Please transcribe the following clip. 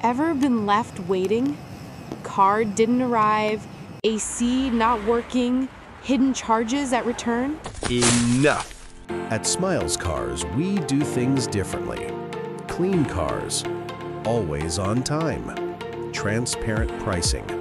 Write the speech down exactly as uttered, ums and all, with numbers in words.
Ever been left waiting? Car didn't arrive, A C not working, hidden charges at return? Enough! At Smiles Cars, we do things differently. Clean cars, always on time, transparent pricing,